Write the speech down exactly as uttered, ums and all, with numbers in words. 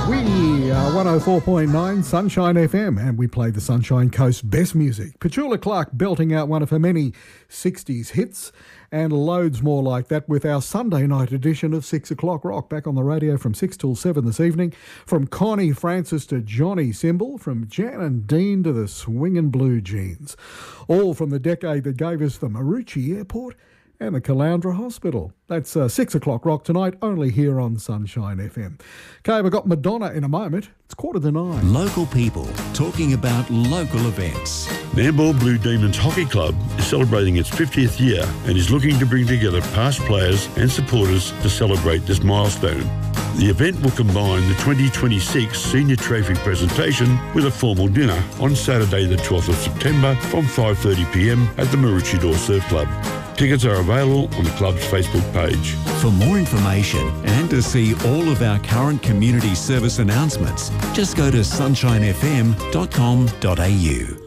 We are one oh four point nine Sunshine F M, and we play the Sunshine Coast best music. Petula Clark belting out one of her many sixties hits, and loads more like that with our Sunday night edition of six o'clock Rock, back on the radio from six till seven this evening. From Connie Francis to Johnny Symbol, from Jan and Dean to the Swingin' Blue Jeans. All from the decade that gave us the Maroochy Airport and the Caloundra Hospital. That's uh, six o'clock Rock tonight, only here on Sunshine F M. Okay, we've got Madonna in a moment. It's quarter to nine. Local people talking about local events. Nambour Blue Demons Hockey Club is celebrating its fiftieth year and is looking to bring together past players and supporters to celebrate this milestone. The event will combine the twenty twenty-six Senior Trophy presentation with a formal dinner on Saturday the twelfth of September from five thirty p m at the Maroochydore Surf Club. Tickets are available on the club's Facebook page. For more information and to see all of our current community service announcements, just go to sunshine f m dot com dot a u.